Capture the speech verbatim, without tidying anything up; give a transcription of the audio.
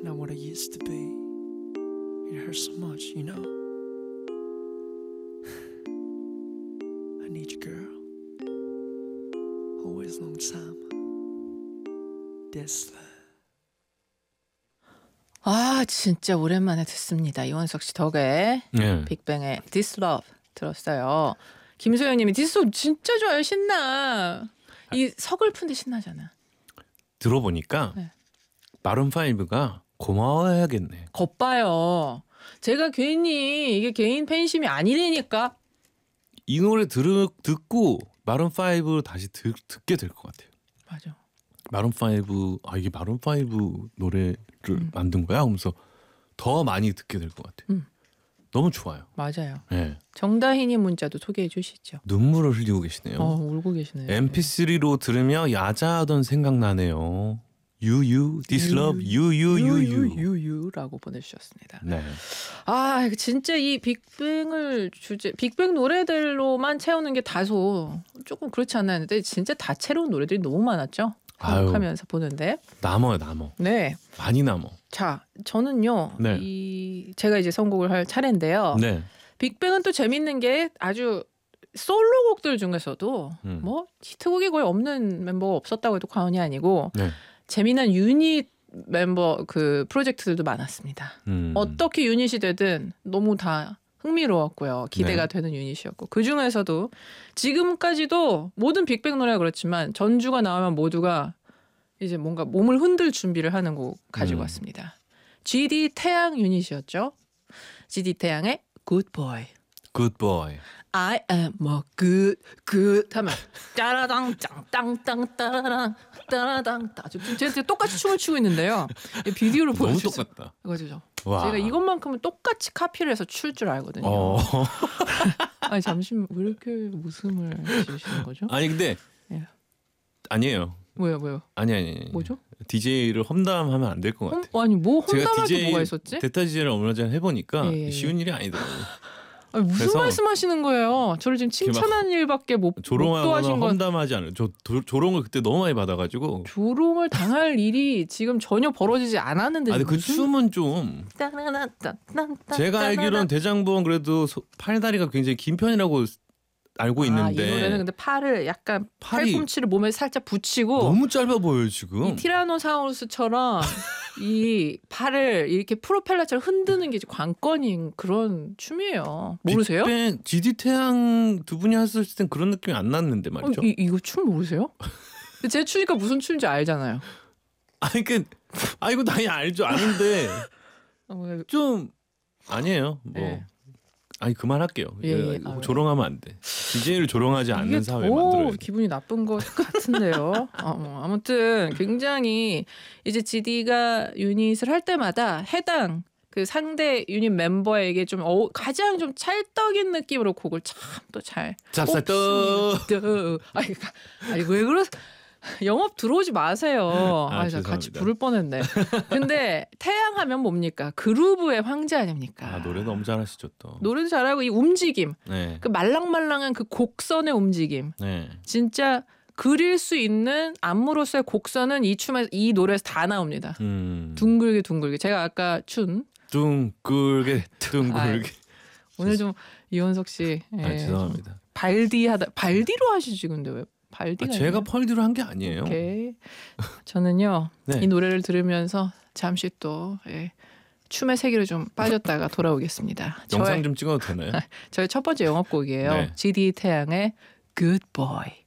not what I used to be. It hurts so much, you know. I need you, girl. Always long time. This. 아 진짜 오랜만에 듣습니다. 이원석 씨 덕에 네. 빅뱅의 This Love 들었어요. 김소영님이 This Love 진짜 좋아요. 신나. 이 서글픈데 신나잖아. 들어보니까 네. 마룬 파이브가 고마워해야겠네. 겉봐요. 제가 괜히 이게 개인 팬심이 아니라니까. 이 노래 들, 듣고 마룬 파이브 다시 들, 듣게 될 것 같아요. 맞아. 마룬 파이브 아 이게 마룬 파이브 노래를 음. 만든 거야? 하면서 더 많이 듣게 될 것 같아요. 음. 너무 좋아요. 맞아요. 네. 정다희님 문자도 소개해 주시죠. 눈물을 흘리고 계시네요. 어, 울고 계시네요. 엠피쓰리로 들으며 야자하던 생각나네요. 유유 This Love 유유유유 유유라고 보내주셨습니다. 네. 아 진짜 이 빅뱅을 주제 빅뱅 노래들로만 채우는 게 다소 조금 그렇지 않나 했는데 진짜 다채로운 노래들이 너무 많았죠. 하면서 보는데 남어요 남어. 네. 많이 남어. 자 저는요 네. 이 제가 이제 선곡을 할 차례인데요. 네. 빅뱅은 또 재밌는 게 아주 솔로곡들 중에서도 음. 뭐 히트곡이 거의 없는 멤버가 없었다고 해도 과언이 아니고 네. 재미난 유닛 멤버 그 프로젝트들도 많았습니다. 음. 어떻게 유닛이 되든 너무 다 흥미로웠고요. 기대가 네. 되는 유닛이었고 그 중에서도 지금까지도 모든 빅뱅 노래가 그렇지만 전주가 나오면 모두가 이제 뭔가 몸을 흔들 준비를 하는 곡 가지고 음. 왔습니다. 지디 태양 유닛이었죠. 지디 태양의 Good Boy. Good boy. I am a good good 하면 짜라당 짱땅땅 따라랑 따라당 따. 쟤 똑같이 춤을 추고 있는데요. 이 비디오를 너무 보여주죠. 똑같다. 이거죠. 와. 제가 이것만큼은 똑같이 카피를 해서 출 줄 알거든요. 어. 아니 잠시만 왜 이렇게 웃음을 지으시는 거죠? 아니 근데 예. 아니에요. 뭐요 뭐요? 아니 아니. 아니. 뭐죠? 디제이를 험담하면 안 될 것 험, 같아. 아니 뭐 제가 험담할 게 디제이 뭐가 있었지? 데타 디제이를 얼마 전에 해보니까 예, 예, 예. 쉬운 일이 아니더라고. 아니, 무슨 그래서 말씀하시는 거예요? 저를 지금 칭찬한 일밖에 못, 못 조롱하거나 도와신 건 험담하지 않아요. 저 도, 조롱을 그때 너무 많이 받아가지고. 조롱을 당할 일이 지금 전혀 벌어지지 않았는데 아니 그 무슨- 춤은 좀 제가 알기로는 대장부원 그래도 소, 팔다리가 굉장히 긴 편이라고 알고 아, 있는데 이 노래는 근데 팔을 약간 팔이 팔꿈치를 몸에 살짝 붙이고 너무 짧아 보여요 지금. 이 티라노사우루스처럼 이 팔을 이렇게 프로펠러처럼 흔드는 게 이제 관건인 그런 춤이에요. 모르세요? 빅뱅, 지디 태양 두 분이 했을 땐 그런 느낌이 안 났는데 말이죠. 어, 이, 이거 춤 모르세요? 근데 제 추니까 무슨 춤인지 알잖아요. 아니 그 아 이거 당연히 알죠 아는데 어, 좀 아니에요. 뭐 네. 아니 그만할게요. 예, 예. 이거 아, 조롱하면 안 돼. 디제이를 조롱하지 이게 않는 사회 더 만들어야 돼. 기분이 나쁜 것 같은데요. 어, 뭐, 아무튼 굉장히 이제 지디가 유닛을 할 때마다 해당 그 상대 유닛 멤버에게 좀 어, 가장 좀 찰떡인 느낌으로 곡을 참 또 잘 찹쌀떡. 아니, 아니 왜 그러? 영업 들어오지 마세요. 아, 아, 저 같이 죄송합니다. 부를 뻔했네. 근데 태양 하면 뭡니까? 그루브의 황제 아닙니까? 아 노래 너무 잘하시죠 또. 노래도 잘하고 이 움직임, 네. 그 말랑말랑한 그 곡선의 움직임, 네. 진짜 그릴 수 있는 안무로서의 곡선은 이 춤에 이 노래에서 다 나옵니다. 음. 둥글게 둥글게. 제가 아까 춘 둥글게 둥글게. 오늘 좀 이원석 씨, 아, 예, 죄송합니다. 좀 발디 하다 발디로 하시지 근데 왜 발디가? 아, 제가 아니에요? 펄디로 한 게 아니에요. 오케이. 저는요 네. 이 노래를 들으면서 잠시 또 예, 춤의 세계로 좀 빠졌다가 돌아오겠습니다. 영상 저의, 좀 찍어도 되나요? 저의 첫 번째 영업곡이에요. 네. 지디 태양의 Good Boy.